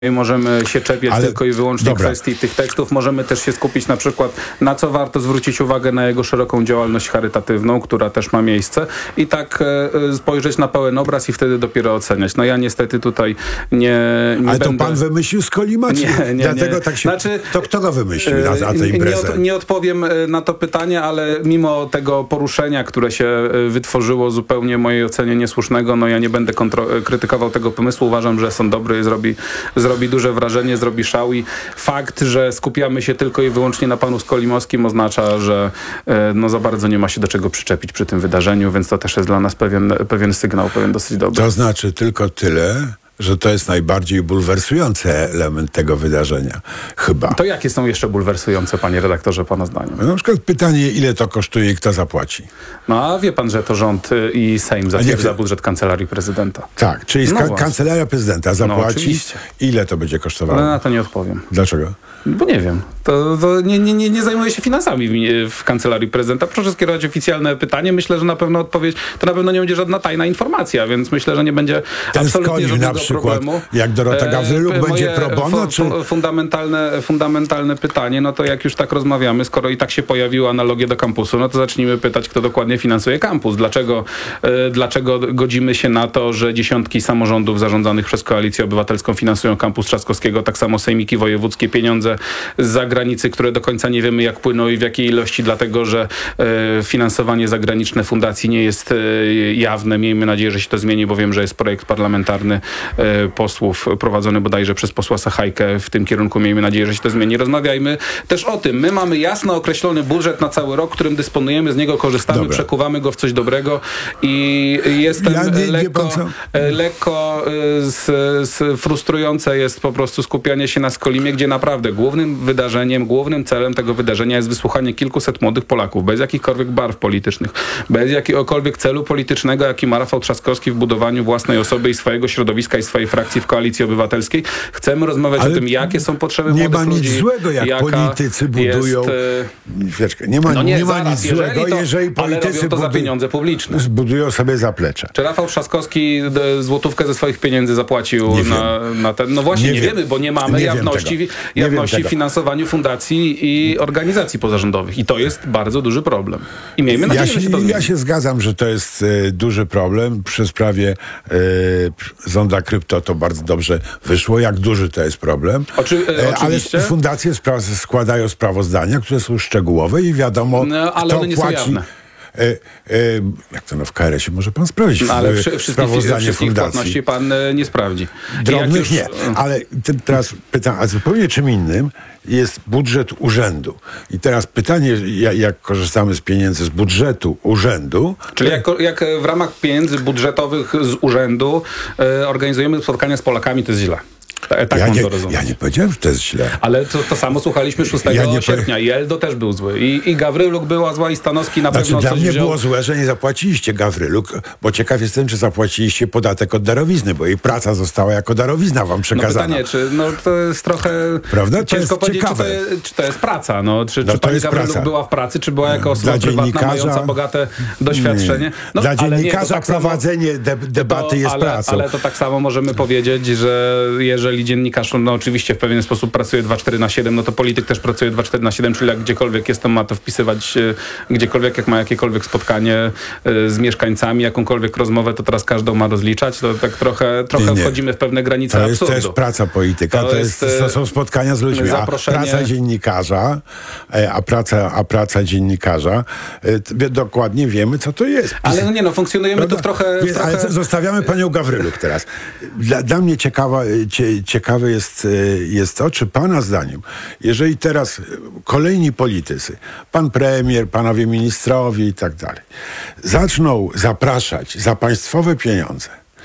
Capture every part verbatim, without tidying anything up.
możemy się czepiać Ale, tylko i wyłącznie dobra. kwestii tych tekstów. Możemy też się skupić na przykład, na co warto zwrócić uwagę, na jego szeroką działalność charytatywną, która też ma miejsce i tak e, spojrzeć na pełen obraz i wtedy dopiero oceniać. No ja niestety tutaj nie, nie Ale będę... to pan wymyślił z Kolimaci? Nie, nie, Dlatego nie. tak się... Znaczy, to kto go wymyślił na, na tę nie, imprezę? od, nie odpowiem na to pytanie, ale mimo tego poruszenia, które się wytworzyło, zupełnie w mojej ocenie niesłusznego, no ja nie będę kontro- krytykował tego pomysłu. Uważam, że są dobry, zrobi, zrobi duże wrażenie, zrobi szał i fakt, że skupiamy się tylko i wyłącznie na panu Skolimowskim oznacza, że no za bardzo nie ma się do czego przyczepić przy tym wydarzeniu, więc to też jest dla nas pewien, pewien sygnał, pewien dosyć dobry. To znaczy tylko tyle, że to jest najbardziej bulwersujący element tego wydarzenia. Chyba. To jakie są jeszcze bulwersujące, panie redaktorze, pana zdaniem? Na przykład pytanie, ile to kosztuje i kto zapłaci? No a wie pan, że to rząd i Sejm zatwierdza budżet Kancelarii Prezydenta. Tak, czyli No ka- właśnie. Kancelaria Prezydenta zapłaci. oczywiście. Ile to będzie kosztowało? No na to nie odpowiem. Dlaczego? Bo nie wiem. To, to nie, nie, nie, nie zajmuję się finansami w, w Kancelarii Prezydenta. Proszę skierować oficjalne pytanie. Myślę, że na pewno odpowiedź, to na pewno nie będzie żadna tajna informacja, więc myślę, że nie będzie Ten absolutnie Skolim żadnego na przykład, problemu. jak Dorota Gawryluk E, będzie moje pro bono, fu, czy... fu, fundamentalne, fundamentalne pytanie, no to jak już tak rozmawiamy, skoro i tak się pojawiły analogie do kampusu, no to zacznijmy pytać, kto dokładnie finansuje kampus. Dlaczego, e, dlaczego godzimy się na to, że dziesiątki samorządów zarządzanych przez Koalicję Obywatelską finansują kampus Trzaskowskiego, tak samo sejmiki wojewódzkie, pieniądze z zagranicy, które do końca nie wiemy, jak płyną i w jakiej ilości, dlatego że e, finansowanie zagraniczne fundacji nie jest e, jawne. Miejmy nadzieję, że się to zmieni, bo wiem, że jest projekt parlamentarny e, posłów prowadzony bodajże przez posła Sachajkę w tym kierunku. Miejmy nadzieję, że się to zmieni. Rozmawiajmy też o tym. My mamy jasno określony budżet na cały rok, którym dysponujemy, z niego korzystamy, Dobra. przekuwamy go w coś dobrego i jestem Ja nie- lekko, wie pan co? e, lekko e, z, z frustrujące jest po prostu skupianie się na Skolimie, gdzie naprawdę głównym wydarzeniem, głównym celem tego wydarzenia jest wysłuchanie kilkuset młodych Polaków, bez jakichkolwiek barw politycznych, bez jakiegokolwiek celu politycznego, jaki ma Rafał Trzaskowski w budowaniu własnej osoby i swojego środowiska i swojej frakcji w Koalicji Obywatelskiej. Chcemy rozmawiać Ale o tym, jakie są potrzeby nie młodych ma ludzi. nic złego, jak jaka politycy budują... Jest, Chwileczkę, nie ma, no nie, nie ma zaraz, nic jeżeli złego, to, jeżeli ale politycy robią to za budu- pieniądze publiczne. zbudują sobie zaplecze. Czy Rafał Trzaskowski d- złotówkę ze swoich pieniędzy zapłacił Nie na, na ten... No właśnie, Nie nie, wiem. wiemy, bo nie mamy Nie wiem jawności, tego. Nie jawności wiem w tego. finansowaniu fundacji i organizacji pozarządowych. I to jest bardzo duży problem. I miejmy nadzieję, Ja że się, się to zmieni. ja się zgadzam, że to jest e, duży problem. Przy sprawie e, zonda krypto to bardzo dobrze wyszło. Jak duży to jest problem. Oczy, e, E, ale oczywiście. fundacje spra- składają sprawozdania, które są szczegółowe i wiadomo, No, ale kto one nie są płaci. jawne. E, e, jak to no w K R S-ie może pan sprawdzić No, ale w, wszy, wszystkich, sprawozdanie wszystkich fundacji. płatności pan e, nie sprawdzi. I Drobnych jak już- nie, ale te, teraz pytam, a zupełnie czym innym jest budżet urzędu. I teraz pytanie, jak, jak korzystamy z pieniędzy z budżetu urzędu. Czyli jak, jak w ramach pieniędzy budżetowych z urzędu e, organizujemy spotkania z Polakami, to jest źle. Tak, tak ja, mam nie, to rozumieć. ja nie powiedziałem, że to jest źle. Ale to, to samo słuchaliśmy szóstego Ja nie sierpnia. I Eldo też był zły. I, i Gawryluk była zła i Stanowski na Znaczy, pewno dla coś mnie wziął. było złe, że nie zapłaciliście Gawryluk, bo ciekaw jestem, czy zapłaciliście podatek od darowizny, bo jej praca została jako darowizna wam No przekazana. pytanie, czy no, to jest trochę Prawda? To ciężko jest powiedzieć, czy to, ciekawe. jest, czy to jest praca. No, czy No czy to pani jest Gawryluk praca. była w pracy, czy była jako osoba Dla prywatna, dziennikarza- mająca bogate doświadczenie. No, Dla ale nie, to dziennikarza tak samo- prowadzenie de- debaty to, jest ale, pracą. Ale to tak samo możemy powiedzieć, że jeżeli dziennikarz no oczywiście w pewien sposób pracuje dwadzieścia cztery na siedem, no to polityk też pracuje dwadzieścia cztery na siedem, czyli jak gdziekolwiek jest, to ma to wpisywać e, gdziekolwiek, jak ma jakiekolwiek spotkanie e, z mieszkańcami, jakąkolwiek rozmowę, to teraz każdą ma rozliczać. To tak trochę, trochę Nie, nie. wchodzimy w pewne granice To jest, absurdu. to jest praca polityka, To to, jest, jest, to są spotkania z ludźmi, a zaproszenie- praca dziennikarza, e, a praca, a praca dziennikarza, e, t- wie- dokładnie wiemy, co to jest. Ale no nie no, funkcjonujemy tu w trochę... W Więc, trochę... Ale zostawiamy panią Gawryluk teraz. Dla, dla mnie ciekawa, cie, ciekawe jest, e, jest to, czy pana zdaniem, jeżeli teraz e, kolejni politycy, pan premier, panowie ministrowie i tak dalej, zaczną zapraszać za państwowe pieniądze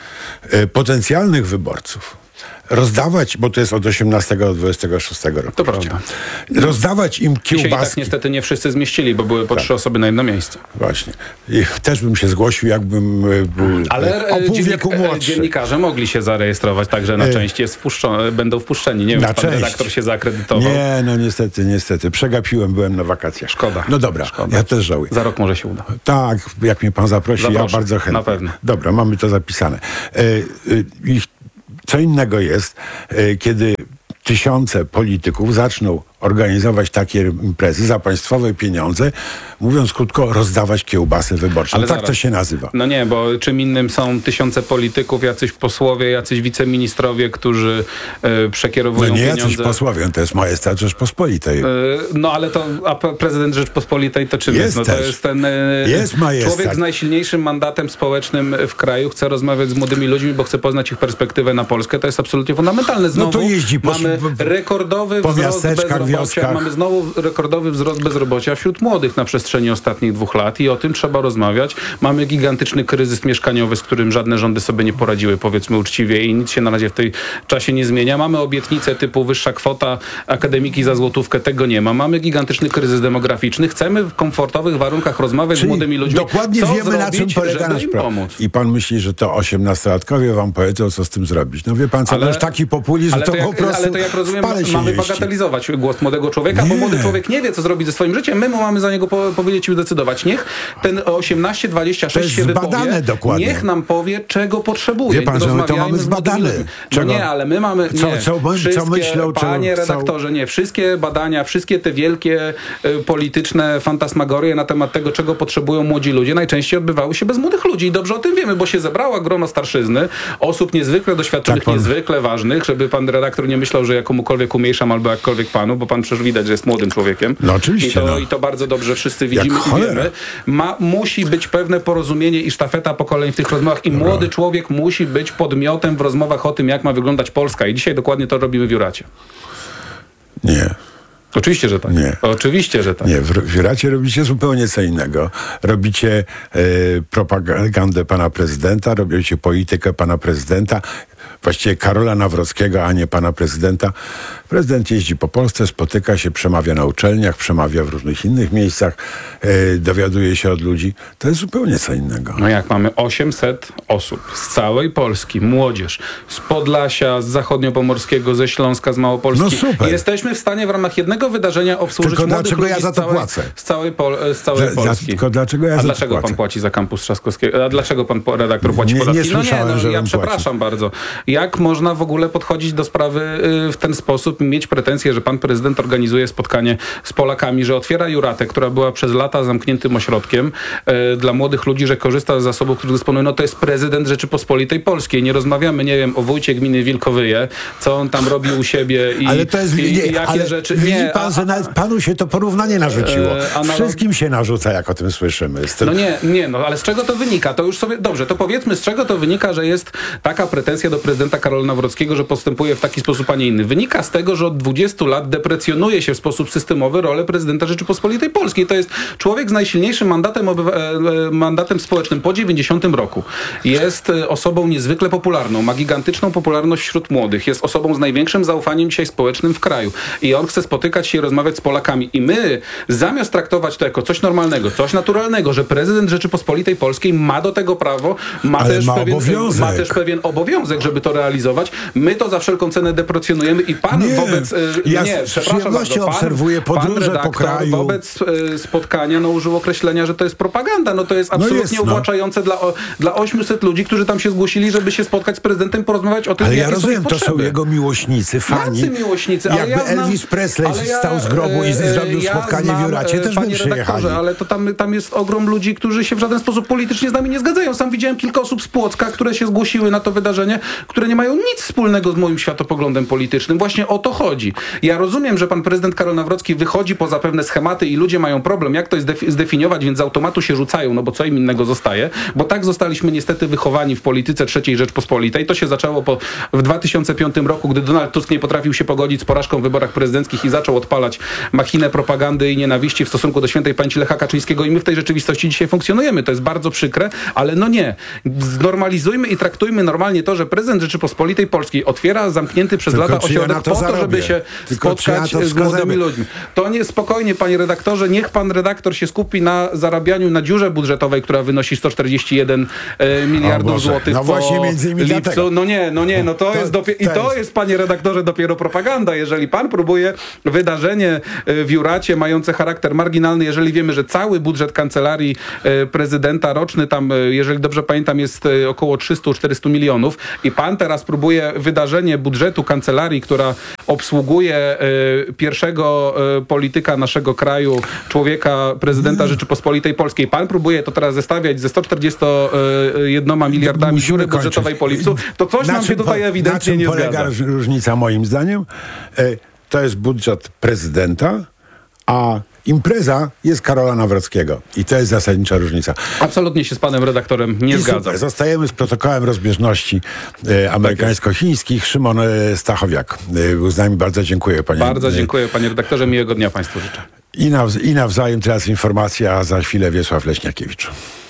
e, potencjalnych wyborców, rozdawać, bo to jest od osiemnastego do dwudziestego szóstego roku. To prawda. Rozdawać im I się i tak kiełbaski. niestety nie wszyscy zmieścili, bo były po Tak. trzy osoby na jedno miejsce. Właśnie. I też bym się zgłosił, jakbym e, był Ale o e, pół dziennik, wieku e, młodszy. dziennikarze mogli się zarejestrować, także na E, część jest wpuszczą, będą wpuszczeni. Nie wiem, na czy pan część. redaktor się zaakredytował. Nie, no niestety, niestety. Przegapiłem, byłem na wakacjach. Szkoda. No dobra, Szkoda. ja też żałuję. Za rok może się uda. Tak, jak mnie pan zaprosi, Zaproszę, ja bardzo chętnie. na pewno. Dobra, mamy to zapisane. E, e, i Co innego jest, y, kiedy tysiące polityków zaczną organizować takie imprezy za państwowe pieniądze, mówiąc krótko, rozdawać kiełbasy wyborcze. No tak to się nazywa. No nie, bo czym innym są tysiące polityków, jacyś posłowie, jacyś wiceministrowie, którzy e, przekierowują pieniądze. No nie pieniądze. jacyś posłowie, to jest majestat Rzeczpospolitej. E, no ale to, a prezydent Rzeczpospolitej to czym jest? Jest No to też. jest ten e, jest człowiek z najsilniejszym mandatem społecznym w kraju, chce rozmawiać z młodymi ludźmi, bo chce poznać ich perspektywę na Polskę. To jest absolutnie fundamentalne. Znowu no to jeździ po, mamy rekordowy po wzrost bezrobocia. Wioskach. Mamy znowu rekordowy wzrost bezrobocia wśród młodych na przestrzeni ostatnich dwóch lat i o tym trzeba rozmawiać. Mamy gigantyczny kryzys mieszkaniowy, z którym żadne rządy sobie nie poradziły, powiedzmy uczciwie, i nic się na razie w tej czasie nie zmienia. Mamy obietnice typu wyższa kwota akademiki za złotówkę, tego nie ma. Mamy gigantyczny kryzys demograficzny. Chcemy w komfortowych warunkach rozmawiać Czyli z młodymi ludźmi. Dokładnie co wiemy, zrobić, na czym polega nasz problem. I pan myśli, że to osiemnastolatkowie wam powiedzą, co z tym zrobić. No wie pan co, ale, to już taki populizm, ale to, to jak, po prostu ale to jak rozumiem, mamy jeści. bagatelizować głos młodego człowieka, nie. bo młody człowiek nie wie, co zrobić ze swoim życiem. My mu mamy za niego po, powiedzieć i decydować. Niech ten osiemnaście dwadzieścia sześć się wypowie. Dokładnie. Niech nam powie, czego potrzebuje. Wie pan, że my to mamy zbadane. No nie, ale my mamy... Nie. Co, co, wszystkie, co myślą? Panie co, redaktorze, nie. Wszystkie badania, wszystkie te wielkie y, polityczne fantasmagorie na temat tego, czego potrzebują młodzi ludzie, najczęściej odbywały się bez młodych ludzi. I dobrze o tym wiemy, bo się zebrała grono starszyzny, osób niezwykle doświadczonych, tak, niezwykle ważnych, żeby pan redaktor nie myślał, że ja komukolwiek umniejszam albo jakkolwiek panu, bo pan przecież widać, że jest młodym człowiekiem. No oczywiście. I to, no. i to bardzo dobrze wszyscy widzimy i wiemy. Ma, musi być pewne porozumienie i sztafeta pokoleń w tych rozmowach i Dobra. młody człowiek musi być podmiotem w rozmowach o tym, jak ma wyglądać Polska. I dzisiaj dokładnie to robimy w Juracie. Nie. Oczywiście, że tak. Nie. Oczywiście, że tak. Nie, w, w Juracie robicie zupełnie co innego. Robicie e, propagandę pana prezydenta, robicie politykę pana prezydenta, właściwie Karola Nawrockiego, a nie pana prezydenta. Prezydent jeździ po Polsce, spotyka się, przemawia na uczelniach, przemawia w różnych innych miejscach, e, dowiaduje się od ludzi. To jest zupełnie co innego. No jak mamy osiemset osób z całej Polski, młodzież, z Podlasia, z Zachodniopomorskiego, ze Śląska, z Małopolski. No super. Jesteśmy w stanie w ramach jednego wydarzenia obsłużyć tylko młodych dlaczego ludzi ja za to z całej, płacę? z całej, Pol, z całej Że, Polski. Tylko dlaczego ja A za dlaczego to płacę? pan płaci za kampus Trzaskowskiego? A dlaczego pan redaktor płaci nie, podatki? Nie słyszałem, no nie, no, że ja przepraszam płaci. bardzo. Jak można w ogóle podchodzić do sprawy w ten sposób i mieć pretensje, że pan prezydent organizuje spotkanie z Polakami, że otwiera Juratę, która była przez lata zamkniętym ośrodkiem e, dla młodych ludzi, że korzysta z zasobów, które dysponują. No to jest prezydent Rzeczypospolitej Polskiej. Nie rozmawiamy, nie wiem, o wójcie gminy Wilkowyje, co on tam robi u siebie i, ale to jest, i, nie, i jakie ale rzeczy. Widzi Nie, pan, a, że nawet panu się to porównanie narzuciło. E, analog... Wszystkim się narzuca, jak o tym słyszymy. Tym... No nie, nie, no ale z czego to wynika? To już sobie, dobrze, to powiedzmy, z czego to wynika, że jest taka pretensja do prezydenta Karola Nawrockiego, że postępuje w taki sposób, a nie inny. Wynika z tego, że od dwudziestu lat deprecjonuje się w sposób systemowy rolę prezydenta Rzeczypospolitej Polskiej. To jest człowiek z najsilniejszym mandatem, obywa- mandatem społecznym po dziewięćdziesiątym roku. Jest osobą niezwykle popularną, ma gigantyczną popularność wśród młodych. Jest osobą z największym zaufaniem dzisiaj społecznym w kraju. I on chce spotykać się i rozmawiać z Polakami. I my, zamiast traktować to jako coś normalnego, coś naturalnego, że prezydent Rzeczypospolitej Polskiej ma do tego prawo, ma, też, ma, pewien, ma też pewien obowiązek, żeby to realizować. My to za wszelką cenę deprecjonujemy i pan nie, wobec... Ja nie, z przepraszam bardzo. Pan, obserwuję podróże pan po kraju. wobec y, spotkania no, użył określenia, że to jest propaganda. No to jest absolutnie no jest, uwłaczające no. dla, o, dla ośmiuset ludzi, którzy tam się zgłosili, żeby się spotkać z prezydentem, porozmawiać o tym, ale jakie ja rozumiem, są to są jego miłośnicy, fani. Jacy miłośnicy? Ale jakby ja znam, Elvis Presley ja, wstał z grobu i zrobił ja spotkanie znam, w Juracie, też by przyjechali. Ale to tam, tam jest ogrom ludzi, którzy się w żaden sposób politycznie z nami nie zgadzają. Sam widziałem kilka osób z Płocka, które się zgłosiły na to wydarzenie, które nie mają nic wspólnego z moim światopoglądem politycznym. Właśnie o to chodzi. Ja rozumiem, że pan prezydent Karol Nawrocki wychodzi poza pewne schematy i ludzie mają problem, jak to zdefiniować, więc z automatu się rzucają, no bo co im innego zostaje, bo tak zostaliśmy niestety wychowani w polityce trzeciej Rzeczpospolitej. To się zaczęło po, w dwa tysiące piątym roku, gdy Donald Tusk nie potrafił się pogodzić z porażką w wyborach prezydenckich i zaczął odpalać machinę propagandy i nienawiści w stosunku do świętej pamięci Lecha Kaczyńskiego i my w tej rzeczywistości dzisiaj funkcjonujemy. To jest bardzo przykre, ale no nie. Znormalizujmy i traktujmy normalnie to, że prezydent Rzeczypospolitej Polskiej otwiera zamknięty przez Tylko lata ośrodek ja po to, robię. żeby się Tylko spotkać ja z młodymi ludźmi. To nie, spokojnie, panie redaktorze, niech pan redaktor się skupi na zarabianiu, na dziurze budżetowej, która wynosi sto czterdzieści jeden e, miliardów złotych no po właśnie między innymi lipcu. dlatego. No nie, no nie, no to, To- jest dopie- to i to jest- jest, panie redaktorze, dopiero propaganda. Jeżeli pan próbuje wydarzenie e, w Juracie mające charakter marginalny, jeżeli wiemy, że cały budżet kancelarii e, prezydenta roczny tam, e, jeżeli dobrze pamiętam, jest e, około trzysta czterysta milionów i pan teraz próbuje wydarzenie budżetu kancelarii, która obsługuje e, pierwszego e, polityka naszego kraju, człowieka, prezydenta Rzeczypospolitej Polskiej. Pan próbuje to teraz zestawiać ze sto czterdziestu jednoma miliardami Musimy dziury kończyć. budżetowej po lipcu. To coś Na nam się czym tutaj po- ewidentnie na nie czym polega zgadza. różnica moim zdaniem? E, To jest budżet prezydenta, a impreza jest Karola Nawrockiego. I to jest zasadnicza różnica. Absolutnie się z panem redaktorem nie I zgadzam. super, zostajemy z protokołem rozbieżności e, amerykańsko-chińskich. Szymon e, Stachowiak e, był z nami. Bardzo dziękuję, panie. Bardzo e, dziękuję, panie redaktorze. Miłego dnia państwu życzę. I, nawz- I nawzajem teraz informacja, a za chwilę Wiesław Leśniakiewicz.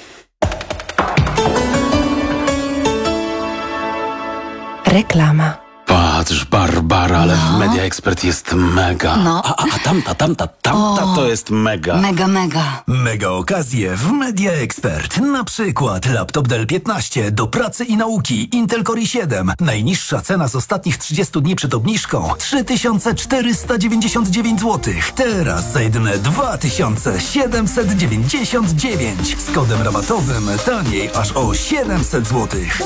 Reklama. Patrz, Barbara, ale w Media Expert jest mega. No. A, a, a tamta, tamta, tamta to jest mega. Mega, mega. Mega okazje w Media Expert. Na przykład laptop Dell piętnaście do pracy i nauki Intel Core i siedem. Najniższa cena z ostatnich trzydziestu dni przed obniżką trzy tysiące czterysta dziewięćdziesiąt dziewięć złotych. Teraz za jedyne dwa tysiące siedemset dziewięćdziesiąt dziewięć. Z kodem rabatowym taniej aż o siedemset złotych.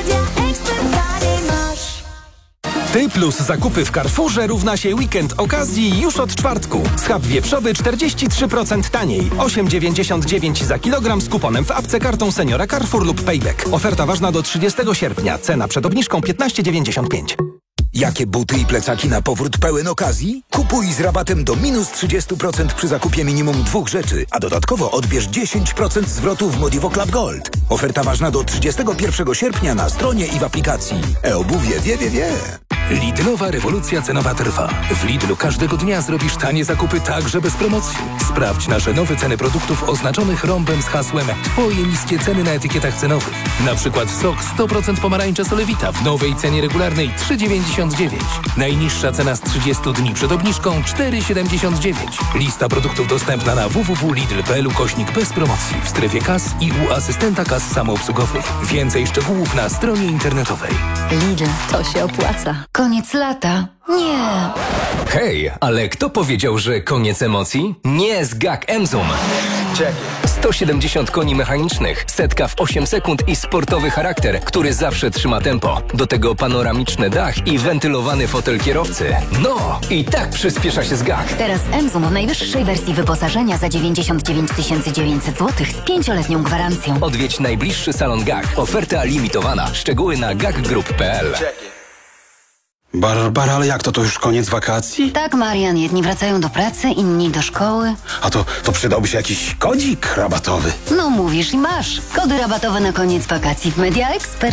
Ty plus zakupy w Carrefourze równa się weekend okazji już od czwartku. Schab wieprzowy czterdzieści trzy procent taniej. osiem dziewięćdziesiąt dziewięć za kilogram z kuponem w apce kartą seniora Carrefour lub Payback. Oferta ważna do trzydziestego sierpnia. Cena przed obniżką piętnaście dziewięćdziesiąt pięć. Jakie buty i plecaki na powrót pełen okazji? Kupuj z rabatem do minus trzydzieści procent przy zakupie minimum dwóch rzeczy, a dodatkowo odbierz dziesięć procent zwrotu w Modivo Club Gold. Oferta ważna do trzydziestego pierwszego sierpnia na stronie i w aplikacji. E-obuwie wie, wie, wie. Lidlowa rewolucja cenowa trwa. W Lidlu każdego dnia zrobisz tanie zakupy także bez promocji. Sprawdź nasze nowe ceny produktów oznaczonych rąbem z hasłem Twoje niskie ceny na etykietach cenowych. Na przykład sok sto procent pomarańcza Solewita w nowej cenie regularnej trzy dziewięćdziesiąt dziewięć. Najniższa cena z trzydziestu dni przed obniżką cztery siedemdziesiąt dziewięć. Lista produktów dostępna na w w w kropka lidl kropka p l ukośnik bez promocji w strefie kas i u asystenta kas samoobsługowych. Więcej szczegółów na stronie internetowej. Lidl, to się opłaca. Koniec lata. Nie. Hej, ale kto powiedział, że koniec emocji? Nie z G A K Emzum. sto siedemdziesiąt koni mechanicznych, setka w osiem sekund i sportowy charakter, który zawsze trzyma tempo. Do tego panoramiczny dach i wentylowany fotel kierowcy. No, i tak przyspiesza się z G A K. Teraz Emzum w najwyższej wersji wyposażenia za dziewięćdziesiąt dziewięć tysięcy dziewięćset złotych z pięcioletnią gwarancją. Odwiedź najbliższy salon G A K. Oferta limitowana. Szczegóły na gakgroup kropka p l. Barbara, ale jak to? To już koniec wakacji? Tak, Marian, jedni wracają do pracy, inni do szkoły. A to, to przydałby się jakiś kodzik rabatowy. No mówisz i masz. Kody rabatowe na koniec wakacji w Media Expert.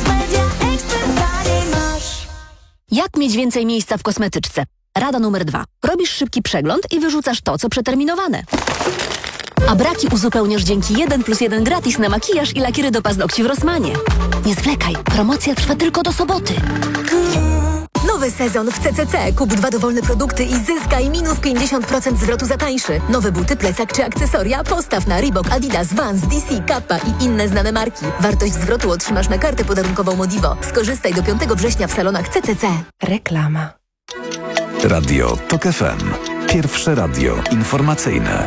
Jak mieć więcej miejsca w kosmetyczce? Rada numer dwa. Robisz szybki przegląd i wyrzucasz to, co przeterminowane. A braki uzupełniasz dzięki jeden plus jeden gratis na makijaż i lakiery do paznokci w Rossmanie. Nie zwlekaj, promocja trwa tylko do soboty. Nowy sezon w C C C. Kup dwa dowolne produkty i zyskaj minus pięćdziesiąt procent zwrotu za tańszy. Nowe buty, plecak czy akcesoria postaw na Reebok, Adidas, Vans, D C, Kappa i inne znane marki. Wartość zwrotu otrzymasz na kartę podarunkową Modivo. Skorzystaj do piątego września w salonach C C C. Reklama. Radio Tok F M. Pierwsze radio informacyjne.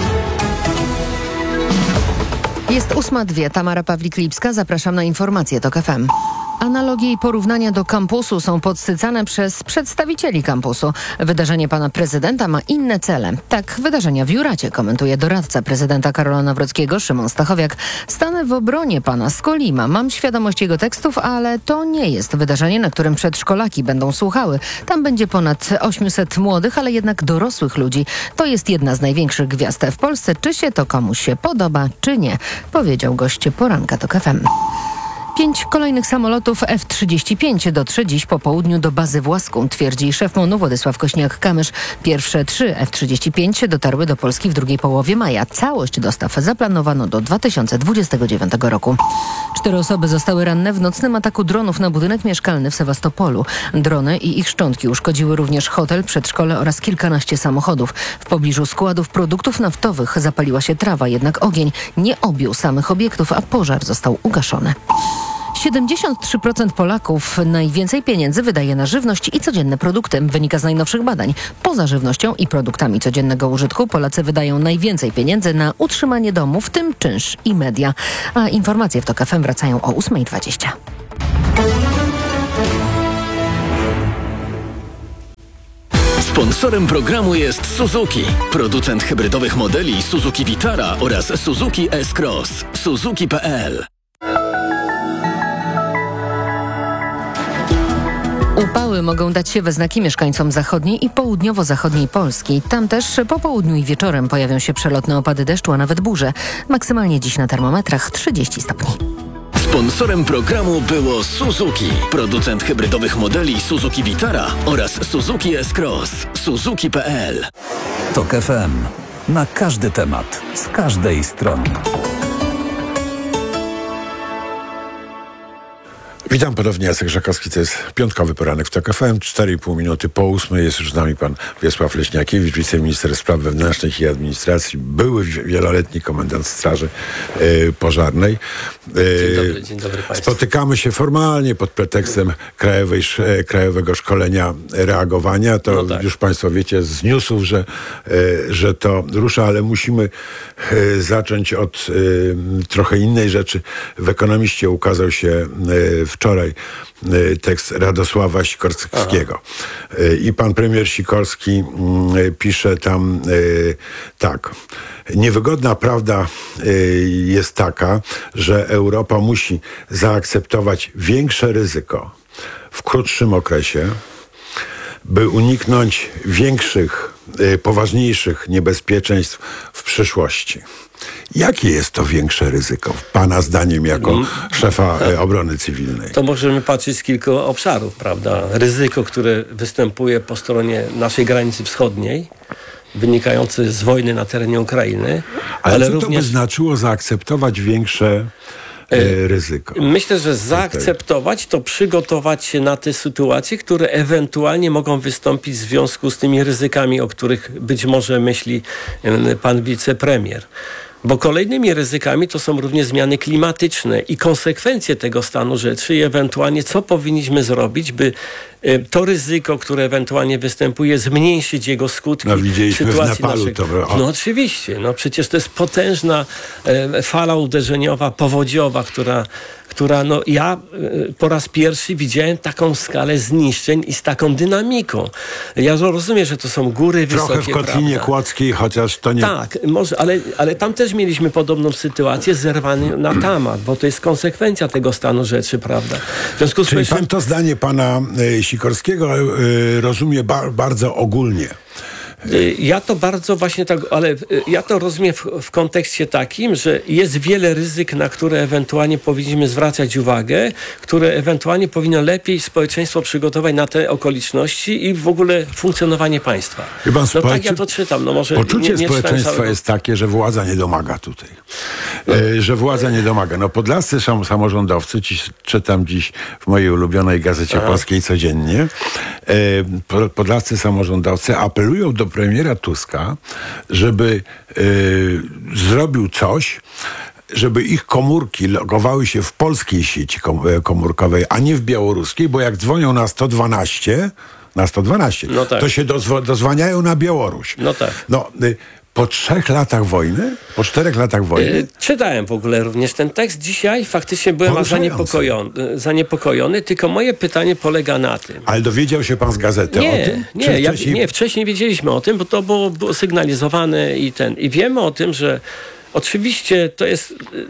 Jest ósma dwie. Tamara Pawlik-Lipska. Zapraszam na informacje Tok F M. Analogie i porównania do kampusu są podsycane przez przedstawicieli kampusu. Wydarzenie pana prezydenta ma inne cele. Tak, wydarzenia w Juracie komentuje doradca prezydenta Karola Nawrockiego Szymon Stachowiak. Stanę w obronie pana Skolima. Mam świadomość jego tekstów, ale to nie jest wydarzenie, na którym przedszkolaki będą słuchały. Tam będzie ponad osiemset młodych, ale jednak dorosłych ludzi. To jest jedna z największych gwiazd w Polsce. Czy się to komuś się podoba, czy nie? Powiedział gość poranka Tok F M. Pięć kolejnych samolotów F trzydzieści pięć dotrze dziś po południu do bazy w Łasku, twierdzi szef MON-u Władysław Kośniak-Kamysz. Pierwsze trzy F trzydzieści pięć dotarły do Polski w drugiej połowie maja. Całość dostaw zaplanowano do dwa tysiące dwudziestego dziewiątego roku. Cztery osoby zostały ranne w nocnym ataku dronów na budynek mieszkalny w Sewastopolu. Drony i ich szczątki uszkodziły również hotel, przedszkole oraz kilkanaście samochodów. W pobliżu składów produktów naftowych zapaliła się trawa, jednak ogień nie objął samych obiektów, a pożar został ugaszony. siedemdziesiąt trzy procent Polaków najwięcej pieniędzy wydaje na żywność i codzienne produkty. Wynika z najnowszych badań. Poza żywnością i produktami codziennego użytku Polacy wydają najwięcej pieniędzy na utrzymanie domu, w tym czynsz i media. A informacje w TOK F M wracają o ósma dwadzieścia. Sponsorem programu jest Suzuki, producent hybrydowych modeli Suzuki Vitara oraz Suzuki S-Cross. Suzuki kropka p l. Upały mogą dać się we znaki mieszkańcom zachodniej i południowo-zachodniej Polski. Tam też po południu i wieczorem pojawią się przelotne opady deszczu, a nawet burze. Maksymalnie dziś na termometrach trzydzieści stopni. Sponsorem programu było Suzuki, producent hybrydowych modeli Suzuki Vitara oraz Suzuki S-Cross. Suzuki kropka p l. TOK F M. Na każdy temat, z każdej strony. Witam ponownie, Jacek Żakowski, to jest piątkowy poranek w TOK F M, cztery i pół minuty po ósmej. Jest już z nami pan Wiesław Leśniakiewicz, wiceminister spraw wewnętrznych i administracji, były wieloletni komendant Straży y, Pożarnej. Y, dzień dobry, dzień dobry państwu. Spotykamy się formalnie pod pretekstem krajowej, krajowego szkolenia reagowania. To no tak. Już państwo wiecie z newsów, że, y, że to rusza, ale musimy y, zacząć od y, trochę innej rzeczy. W Ekonomiście ukazał się y, wczoraj tekst Radosława Sikorskiego. Aha. I pan premier Sikorski pisze tam tak. Niewygodna prawda jest taka, że Europa musi zaakceptować większe ryzyko w krótszym okresie, by uniknąć większych, poważniejszych niebezpieczeństw w przyszłości. Jakie jest to większe ryzyko, pana zdaniem, jako szefa obrony cywilnej? To możemy patrzeć z kilku obszarów, prawda? Ryzyko, które występuje po stronie naszej granicy wschodniej, wynikające z wojny na terenie Ukrainy. Ale, ale co również... to by znaczyło zaakceptować większe e, ryzyko? Myślę, że zaakceptować to przygotować się na te sytuacje, które ewentualnie mogą wystąpić w związku z tymi ryzykami, o których być może myśli pan wicepremier. Bo kolejnymi ryzykami to są również zmiany klimatyczne i konsekwencje tego stanu rzeczy i ewentualnie co powinniśmy zrobić, by to ryzyko, które ewentualnie występuje, zmniejszyć jego skutki. No widzieliśmy sytuacji w Nepalu naszych... to... No oczywiście, no przecież to jest potężna e, fala uderzeniowa, powodziowa, która, która no ja e, po raz pierwszy widziałem taką skalę zniszczeń i z taką dynamiką. Ja rozumiem, że to są góry Trochę wysokie, w Kotlinie prawda? Kłodzkiej, chociaż to nie... Tak, może, ale, ale tam też mieliśmy podobną sytuację, zerwany na temat, bo to jest konsekwencja tego stanu rzeczy, prawda? W związku z Czyli myślę... pan to zdanie pana y, Sikorskiego y, rozumie ba- bardzo ogólnie. Ja to bardzo właśnie tak, ale ja to rozumiem w, w kontekście takim, że jest wiele ryzyk, na które ewentualnie powinniśmy zwracać uwagę, które ewentualnie powinno lepiej społeczeństwo przygotować na te okoliczności i w ogóle funkcjonowanie państwa. Chyba no społecze... tak ja to czytam. No może Poczucie nie, nie społeczeństwa całego... jest takie, że władza nie domaga tutaj. E, że władza nie domaga. No podlascy są samorządowcy, ci, czytam dziś w mojej ulubionej Gazecie Aha. Polskiej codziennie, e, podlascy samorządowcy apelują do premiera Tuska, żeby y, zrobił coś, żeby ich komórki logowały się w polskiej sieci komórkowej, a nie w białoruskiej, bo jak dzwonią na sto dwanaście, na sto dwanaście, no tak. to się dozw- dozwaniają na Białoruś. No tak. No, y, po trzech latach wojny? Po czterech latach wojny? Yy, czytałem w ogóle również ten tekst. Dzisiaj faktycznie byłem zaniepokojony, zaniepokojony, tylko moje pytanie polega na tym. Ale dowiedział się pan z gazety nie, o tym? Nie, wcześniej... Ja, nie, wcześniej wiedzieliśmy o tym, bo to było, było sygnalizowane i ten. I wiemy o tym, że oczywiście to jest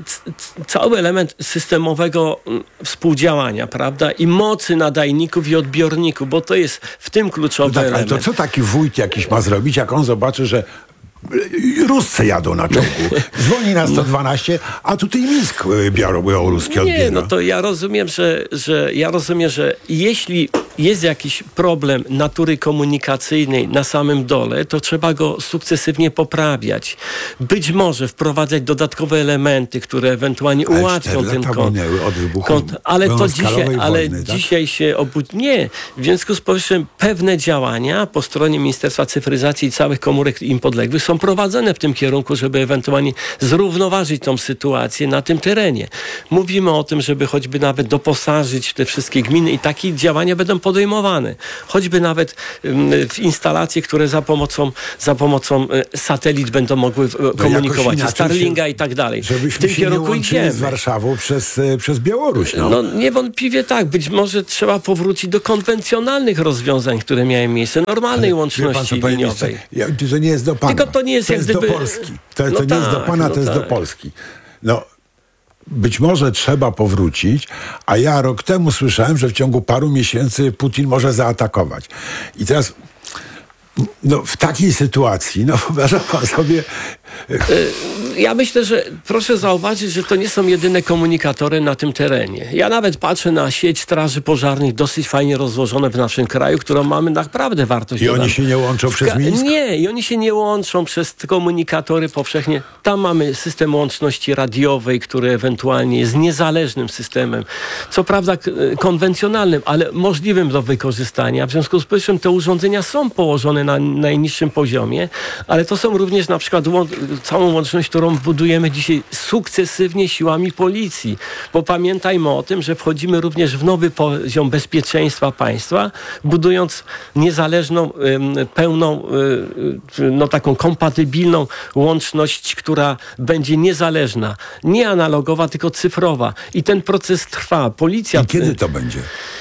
cały element systemowego współdziałania, prawda? I mocy nadajników i odbiorników, bo to jest w tym kluczowy no tak, element. Ale to co taki wójt jakiś ma zrobić, jak on zobaczy, że Ruscy jadą na czołgu. Dzwoni na sto dwanaście, a tutaj Mińsk białoruski odbiera. Nie, no to ja rozumiem, że, że ja rozumiem, że jeśli jest jakiś problem natury komunikacyjnej na samym dole, to trzeba go sukcesywnie poprawiać. Być może wprowadzać dodatkowe elementy, które ewentualnie ale ułatwią ten kont. Od wybuchu kont ale to dzisiaj, ale wojny, tak? dzisiaj się obudzi. Nie. W związku z powyższym pewne działania po stronie Ministerstwa Cyfryzacji i całych komórek im podległych są prowadzone w tym kierunku, żeby ewentualnie zrównoważyć tą sytuację na tym terenie. Mówimy o tym, żeby choćby nawet doposażyć te wszystkie gminy i takie działania będą podejmowane. Choćby nawet w instalacje, które za pomocą, za pomocą satelit będą mogły komunikować, no Starlinga i tak dalej. Żebyśmy w tym się kierunku nie idziemy. z Warszawą przez, przez Białoruś. No. no niewątpliwie tak. Być może trzeba powrócić do konwencjonalnych rozwiązań, które miały miejsce, normalnej ale, łączności pan, liniowej. Ja, to nie jest do pana. Tylko to nie jest, to jak jest gdyby... do Polski. To, to no nie tak, jest do pana, no to jest tak. do Polski. No, być może trzeba powrócić, a ja rok temu słyszałem, że w ciągu paru miesięcy Putin może zaatakować. I teraz no, w takiej sytuacji, no wyobraża pan sobie... Ja myślę, że proszę zauważyć, że to nie są jedyne komunikatory na tym terenie. Ja nawet patrzę na sieć straży pożarnych dosyć fajnie rozłożone w naszym kraju, którą mamy naprawdę wartość. I oni się nie łączą przez Mińsk? Nie, i oni się nie łączą przez komunikatory powszechnie. Tam mamy system łączności radiowej, który ewentualnie jest niezależnym systemem. Co prawda konwencjonalnym, ale możliwym do wykorzystania. W związku z powyższym te urządzenia są położone na najniższym poziomie, ale to są również na przykład całą łączność, którą budujemy dzisiaj sukcesywnie siłami policji. Bo pamiętajmy o tym, że wchodzimy również w nowy poziom bezpieczeństwa państwa, budując niezależną, pełną, no taką kompatybilną łączność, która będzie niezależna. Nie analogowa, tylko cyfrowa. I ten proces trwa. Policja... I kiedy to będzie?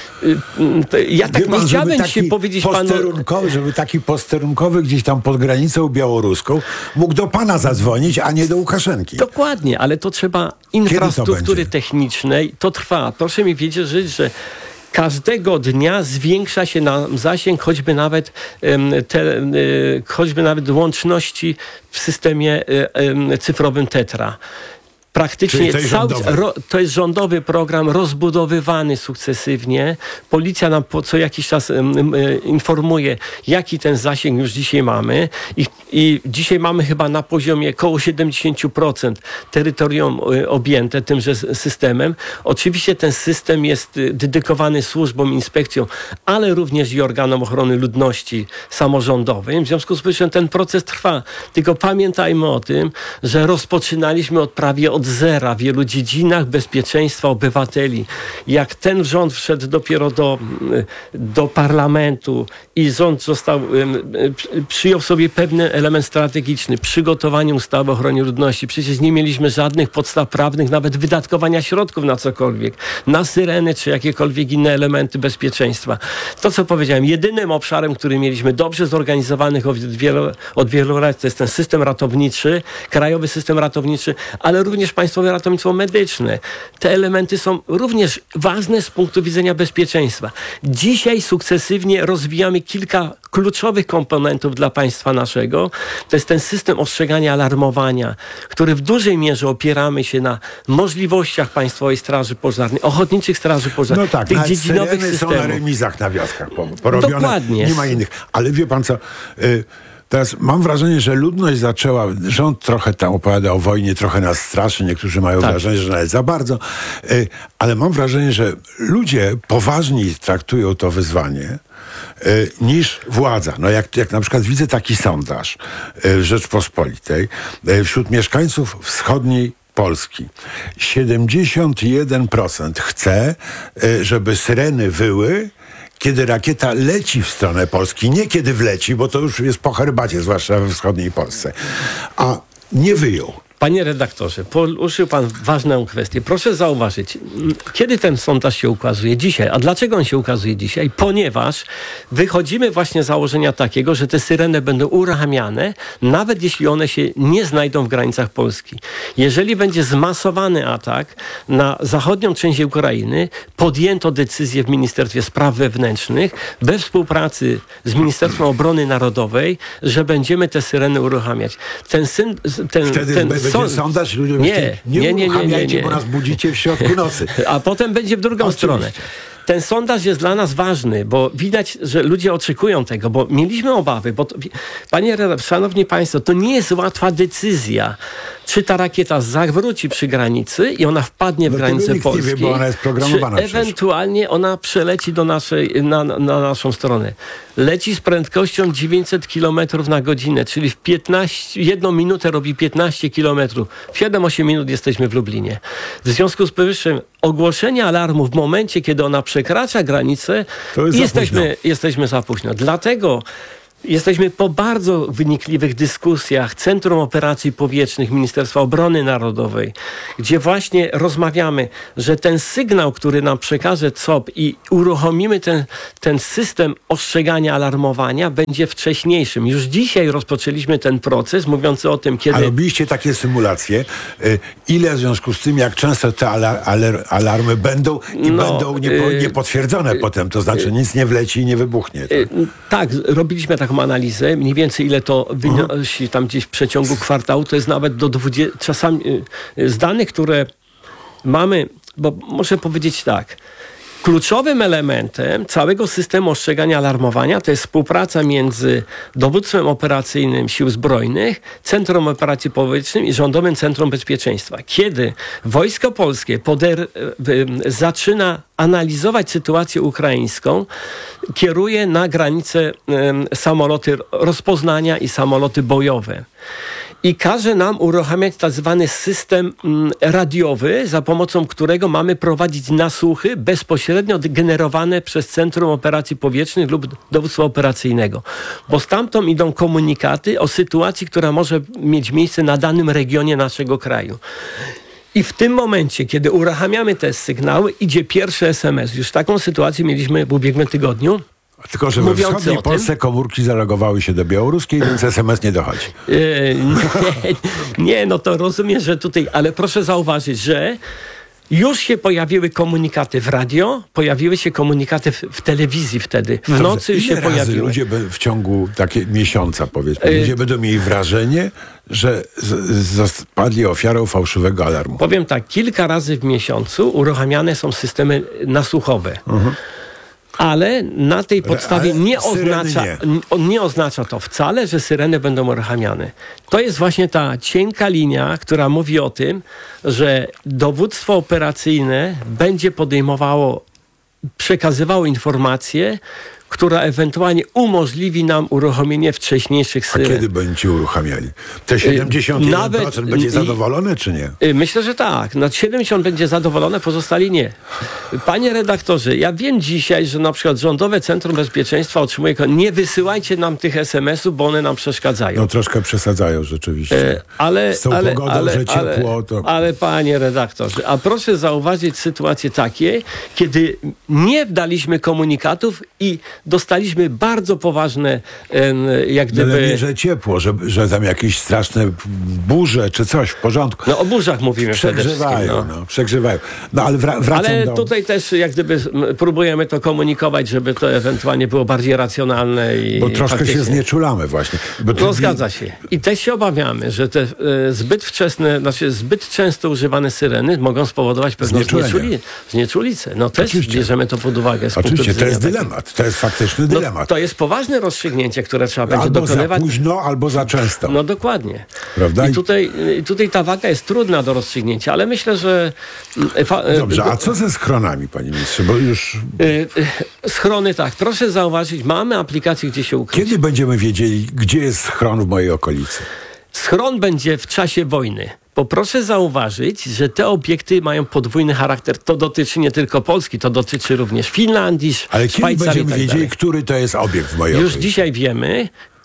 Ja tak pan, nie chciałbym się powiedzieć panu... Żeby taki posterunkowy gdzieś tam pod granicą białoruską mógł do pana zadzwonić, a nie do Łukaszenki. Dokładnie, ale to trzeba infrastruktury to technicznej. To trwa. Proszę mi wiedzieć, że każdego dnia zwiększa się nam zasięg choćby nawet, te, choćby nawet łączności w systemie cyfrowym Tetra. Praktycznie cały, ro, to jest rządowy program rozbudowywany sukcesywnie. Policja nam po co jakiś czas um, um, informuje, jaki ten zasięg już dzisiaj mamy. I, i dzisiaj mamy chyba na poziomie około siedemdziesiąt procent terytorium objęte tymże systemem. Oczywiście ten system jest dedykowany służbom, inspekcjom, ale również i organom ochrony ludności samorządowej. W związku z tym ten proces trwa. Tylko pamiętajmy o tym, że rozpoczynaliśmy od prawie od zera w wielu dziedzinach bezpieczeństwa obywateli. Jak ten rząd wszedł dopiero do, do parlamentu i rząd został, przyjął sobie pewien element strategiczny, przygotowanie ustawy o ochronie ludności. Przecież nie mieliśmy żadnych podstaw prawnych, nawet wydatkowania środków na cokolwiek, na syreny czy jakiekolwiek inne elementy bezpieczeństwa. To, co powiedziałem, jedynym obszarem, który mieliśmy dobrze zorganizowanych od wielu, od wielu lat, to jest ten system ratowniczy, krajowy system ratowniczy, ale również Państwowe Ratownictwo Medyczne. Te elementy są również ważne z punktu widzenia bezpieczeństwa. Dzisiaj sukcesywnie rozwijamy kilka kluczowych komponentów dla państwa naszego. To jest ten system ostrzegania, alarmowania, który w dużej mierze opieramy się na możliwościach Państwowej Straży Pożarnej, ochotniczych straży pożarnych, no tak, tych dziedzinowych systemów. Są na remizach na wioskach porobione. Dokładnie. Nie ma innych. Ale wie pan co... Y Teraz mam wrażenie, że ludność zaczęła, rząd trochę tam opowiada o wojnie, trochę nas straszy, niektórzy mają tak. wrażenie, że nawet za bardzo, y, ale mam wrażenie, że ludzie poważniej traktują to wyzwanie y, niż władza. No jak, jak na przykład widzę taki sondaż y, w Rzeczpospolitej y, wśród mieszkańców wschodniej Polski. siedemdziesiąt jeden procent chce, y, żeby syreny wyły, kiedy rakieta leci w stronę Polski, nie kiedy wleci, bo to już jest po herbacie, zwłaszcza we wschodniej Polsce, a nie wyjął. Panie redaktorze, poruszył pan ważną kwestię. Proszę zauważyć, kiedy ten sondaż się ukazuje? Dzisiaj. A dlaczego on się ukazuje dzisiaj? Ponieważ wychodzimy właśnie z założenia takiego, że te syreny będą uruchamiane, nawet jeśli one się nie znajdą w granicach Polski. Jeżeli będzie zmasowany atak na zachodnią część Ukrainy, podjęto decyzję w Ministerstwie Spraw Wewnętrznych we współpracy z Ministerstwem Obrony Narodowej, że będziemy te syreny uruchamiać. Ten syn, ten, Wtedy ten będzie son... sondaż i ludzie nie, nie, nie, nie, nie, nie, nie, nie. bo nas budzicie w środku nocy. A potem będzie w drugą Oczywiście. stronę. Ten sondaż jest dla nas ważny, bo widać, że ludzie oczekują tego, bo mieliśmy obawy, bo to, panie redaktorze, szanowni państwo, to nie jest łatwa decyzja, czy ta rakieta zawróci przy granicy i ona wpadnie w no granicę Polski, nie wie, bo ona jest programowana czy ewentualnie przecież. ona przeleci do naszej, na, na naszą stronę. Leci z prędkością dziewięćset kilometrów na godzinę, czyli w piętnaście, jedną minutę robi piętnaście kilometrów. W siedem osiem minut jesteśmy w Lublinie. W związku z powyższym ogłoszenie alarmu w momencie, kiedy ona przekracza granicę, jesteśmy, za jesteśmy za późno. Dlatego jesteśmy po bardzo wynikliwych dyskusjach Centrum Operacji Powietrznych Ministerstwa Obrony Narodowej, gdzie właśnie rozmawiamy, że ten sygnał, który nam przekaże C O P i uruchomimy ten, ten system ostrzegania, alarmowania, będzie wcześniejszym. Już dzisiaj rozpoczęliśmy ten proces, mówiący o tym, kiedy... A robiliście takie symulacje? Ile w związku z tym, jak często te alar alar alarmy będą i no, będą niepo niepotwierdzone yy, potem? To znaczy nic nie wleci i nie wybuchnie. Tak, yy, tak robiliśmy taką analizę, mniej więcej ile to wynosi tam gdzieś w przeciągu kwartału, to jest nawet do dwudziestu, czasami z danych, które mamy, bo muszę powiedzieć tak, kluczowym elementem całego systemu ostrzegania, alarmowania to jest współpraca między Dowództwem Operacyjnym Sił Zbrojnych, Centrum Operacji Powietrznych i Rządowym Centrum Bezpieczeństwa. Kiedy Wojsko Polskie poder, zaczyna analizować sytuację ukraińską, kieruje na granicę y, samoloty rozpoznania i samoloty bojowe. I każe nam uruchamiać tak zwany system mm, radiowy, za pomocą którego mamy prowadzić nasłuchy bezpośrednio generowane przez Centrum Operacji Powietrznych lub Dowództwa Operacyjnego. Bo stamtąd idą komunikaty o sytuacji, która może mieć miejsce na danym regionie naszego kraju. I w tym momencie, kiedy uruchamiamy te sygnały, idzie pierwszy S M S. Już taką sytuację mieliśmy w ubiegłym tygodniu. Tylko, że we wschodniej Polsce komórki zalogowały się do białoruskiej, więc S M S nie dochodzi. Yy, nie, nie, no to rozumiem, że tutaj, ale proszę zauważyć, że już się pojawiły komunikaty w radio, pojawiły się komunikaty w, w telewizji wtedy. W Dobrze, nocy już się pojawiły. Ludzie w ciągu takiego miesiąca, powiedzmy, yy, ludzie będą mieli wrażenie, że spadli ofiarą fałszywego alarmu. Powiem tak, kilka razy w miesiącu uruchamiane są systemy nasłuchowe. Uh-huh. Ale na tej podstawie nie oznacza, nie. nie oznacza to wcale, że syreny będą uruchamiane. To jest właśnie ta cienka linia, która mówi o tym, że dowództwo operacyjne będzie podejmowało, przekazywało informacje, która ewentualnie umożliwi nam uruchomienie wcześniejszych syren. A kiedy będziecie uruchamiali? Te siedemdziesiąt jeden procent Nawet, będzie zadowolone, czy nie? Myślę, że tak. Na siedemdziesiąt procent będzie zadowolone, pozostali nie. Panie redaktorze, ja wiem dzisiaj, że na przykład Rządowe Centrum Bezpieczeństwa otrzymuje, nie wysyłajcie nam tych es em esów, bo one nam przeszkadzają. No troszkę przesadzają rzeczywiście. E, ale, Z tą ale, pogodą, ale, że ciepło, ale, to... ale panie redaktorze, a proszę zauważyć sytuacje takie, kiedy nie daliśmy komunikatów i dostaliśmy bardzo poważne jak gdyby... Ale nie, że ciepło, że, że tam jakieś straszne burze czy coś w porządku. No o burzach mówimy przede wszystkim. No. No, przegrzewają. No ale wra wracam Ale do... tutaj też jak gdyby próbujemy to komunikować, żeby to ewentualnie było bardziej racjonalne i Bo troszkę faktycznie się znieczulamy właśnie. Bo no zgadza się. I też się obawiamy, że te e, zbyt wczesne, znaczy zbyt często używane syreny mogą spowodować pewną znieczuli znieczulicę. No też Oczywiście. bierzemy to pod uwagę. Z Oczywiście, to jest takiego. dylemat. To jest faktyczny no, dylemat. To jest poważne rozstrzygnięcie, które trzeba będzie albo dokonywać. Albo za późno, albo za często. No dokładnie. Prawda? I tutaj, tutaj ta waga jest trudna do rozstrzygnięcia, ale myślę, że... Dobrze, a co ze schronami, panie ministrze? Bo już... Schrony tak. Proszę zauważyć, mamy aplikację, gdzie się ukryć. Kiedy będziemy wiedzieli, gdzie jest schron w mojej okolicy? Schron będzie w czasie wojny. Bo proszę zauważyć, że te obiekty mają podwójny charakter. To dotyczy nie tylko Polski, to dotyczy również Finlandii, Ale Szwajcarii. Ale kiedy będziemy tak wiedzieli, dalej. który to jest obiekt w mojej Już okolicy? dzisiaj wiemy,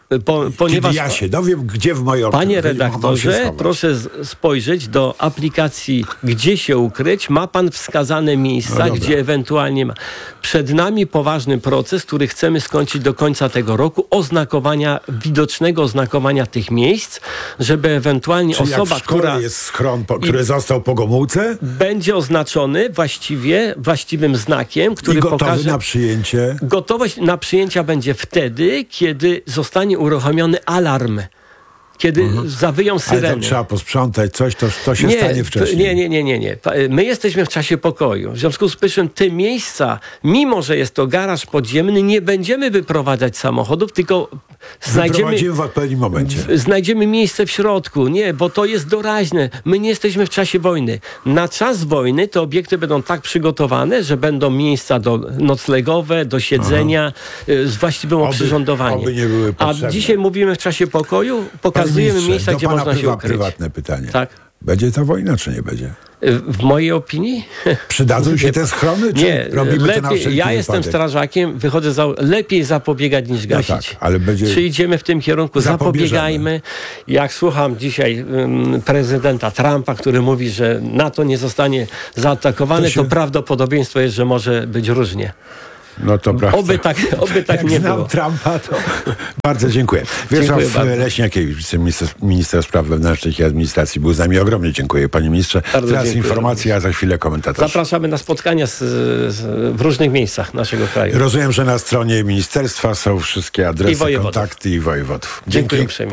Po, ponieważ, Kiedy ja się dowiem, gdzie w mojej Panie redaktorze, proszę z, spojrzeć do aplikacji, gdzie się ukryć. Ma pan wskazane miejsca, no gdzie ewentualnie ma. Przed nami poważny proces, który chcemy skończyć do końca tego roku, oznakowania, widocznego oznakowania tych miejsc, żeby ewentualnie Czyli osoba, jak w szkole która... jest schron, po, który został po Gomułce? Będzie oznaczony właściwie, właściwym znakiem, który I gotowy pokaże... na przyjęcie? Gotowość na przyjęcia będzie wtedy, kiedy zostanie uruchomiony alarm. Kiedy mhm. zawyją syreny. Ale tam trzeba posprzątać coś, to, to się nie, stanie wcześniej. Nie, nie, nie, nie, nie. My jesteśmy w czasie pokoju. W związku z czym te miejsca, mimo że jest to garaż podziemny, nie będziemy wyprowadzać samochodów, tylko znajdziemy... w odpowiednim momencie. Znajdziemy miejsce w środku. Nie, bo to jest doraźne. My nie jesteśmy w czasie wojny. Na czas wojny te obiekty będą tak przygotowane, że będą miejsca do noclegowe, do siedzenia, Aha. z właściwym oby, oprzyrządowaniem. Oby nie były potrzebne. A dzisiaj mówimy w czasie pokoju, pokazujemy miejsca, gdzie można się ukryć. Prywatne pytanie. Tak. Będzie ta wojna, czy nie będzie? W mojej opinii? Przydadzą się te schrony, czy nie, robimy lepiej, to na wszelki ja jestem wypadek? strażakiem, wychodzę za... Lepiej zapobiegać niż gasić. No tak, ale będzie... Czy idziemy w tym kierunku? Zapobiegajmy. Jak słucham dzisiaj um, prezydenta Trumpa, który mówi, że NATO nie zostanie zaatakowane, to, się... to prawdopodobieństwo jest, że może być różnie. No to prawda. Oby tak, oby tak Jak nie znam było. Trumpa, to bardzo dziękuję. Wiesław Leśniakiewicz, minister, minister spraw wewnętrznych i administracji, był z nami. Ogromnie dziękuję, panie ministrze. Bardzo Teraz dziękuję. informacja, a za chwilę komentarz. Zapraszamy na spotkania z, z, w różnych miejscach naszego kraju. Rozumiem, że na stronie ministerstwa są wszystkie adresy, I kontakty i wojewodów. Dziękuję uprzejmie.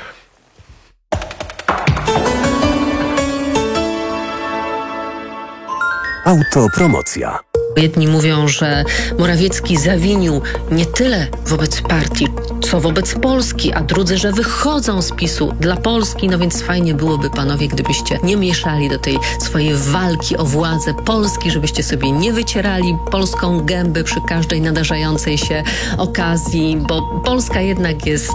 Autopromocja. Jedni mówią, że Morawiecki zawinił nie tyle wobec partii, co wobec Polski, a drudzy, że wychodzą z PiSu dla Polski. No więc fajnie byłoby, panowie, gdybyście nie mieszali do tej swojej walki o władzę Polski, żebyście sobie nie wycierali polską gęby przy każdej nadarzającej się okazji, bo Polska jednak jest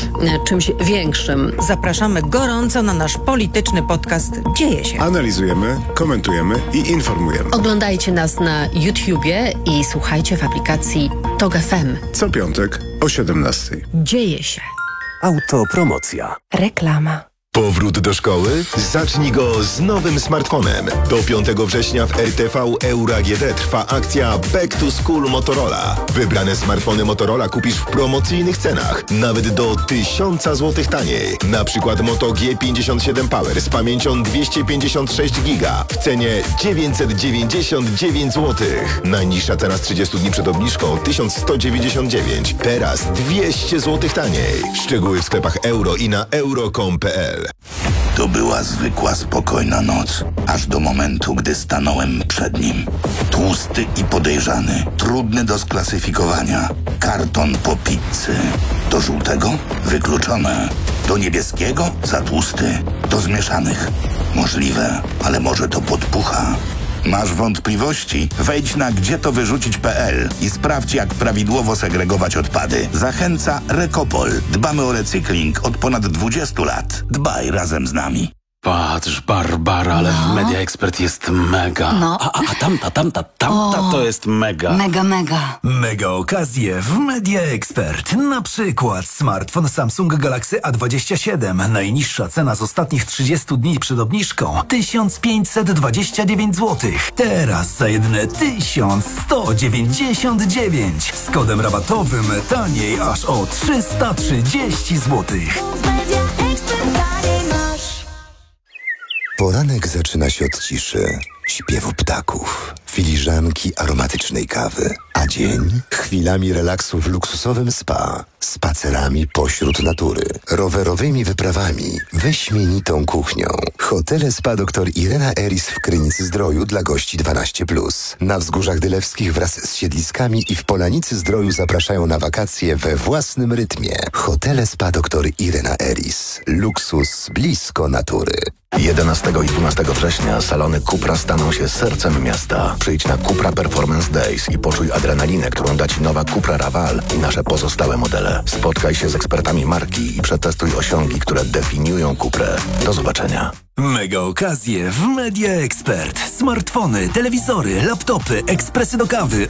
czymś większym. Zapraszamy gorąco na nasz polityczny podcast Dzieje się. Analizujemy, komentujemy i informujemy. Oglądajcie nas na YouTubie i słuchajcie w aplikacji Tok F M. Co piątek o siedemnastej. Dzieje się. Autopromocja. Reklama. Powrót do szkoły? Zacznij go z nowym smartfonem. Do piątego września w R T V Euro A G D trwa akcja Back to School Motorola. Wybrane smartfony Motorola kupisz w promocyjnych cenach, nawet do tysiąc złotych taniej. Na przykład Moto G pięćdziesiąt siedem Power z pamięcią dwieście pięćdziesiąt sześć giga w cenie dziewięćset dziewięćdziesiąt dziewięć złotych. Najniższa cena z trzydziestu dni przed obniżką tysiąc sto dziewięćdziesiąt dziewięć. Teraz dwieście złotych taniej. Szczegóły w sklepach euro i na euro kropka com kropka p l. To była zwykła, spokojna noc, aż do momentu, gdy stanąłem przed nim. Tłusty i podejrzany, trudny do sklasyfikowania. Karton po pizzy. Do żółtego? Wykluczone. Do niebieskiego? Za tłusty. Do zmieszanych? Możliwe, ale może to podpucha. Masz wątpliwości? Wejdź na gdzie to wyrzucić kropka p l i sprawdź, jak prawidłowo segregować odpady. Zachęca Rekopol. Dbamy o recykling od ponad dwudziestu lat. Dbaj razem z nami. Patrz, Barbara, ale No. w Media Expert jest mega. No. A, a, a tamta, tamta, tamta O. to jest mega. Mega, mega. Mega okazje w Media Expert. Na przykład smartfon Samsung Galaxy A dwadzieścia siedem. Najniższa cena z ostatnich trzydziestu dni przed obniżką tysiąc pięćset dwadzieścia dziewięć złotych. Teraz za jedyne tysiąc sto dziewięćdziesiąt dziewięć. Z kodem rabatowym taniej aż o trzysta trzydzieści złotych. Poranek zaczyna się od ciszy, śpiewu ptaków, filiżanki aromatycznej kawy, a dzień chwilami relaksu w luksusowym spa, spacerami pośród natury, rowerowymi wyprawami, wyśmienitą kuchnią. Hotele Spa dr Irena Eris w Krynicy-Zdroju dla gości dwanaście plus. Na Wzgórzach Dylewskich wraz z siedliskami i w Polanicy-Zdroju zapraszają na wakacje we własnym rytmie. Hotele Spa dr Irena Eris. Luksus blisko natury. jedenastego i dwunastego września salony Cupra staną się sercem miasta. Przyjdź na Cupra Performance Days i poczuj adrenalinę, którą da Ci nowa Cupra Raval i nasze pozostałe modele. Spotkaj się z ekspertami marki i przetestuj osiągi, które definiują Cuprę. Do zobaczenia. Mega okazje w Media Expert. Smartfony, telewizory, laptopy, ekspresy do kawy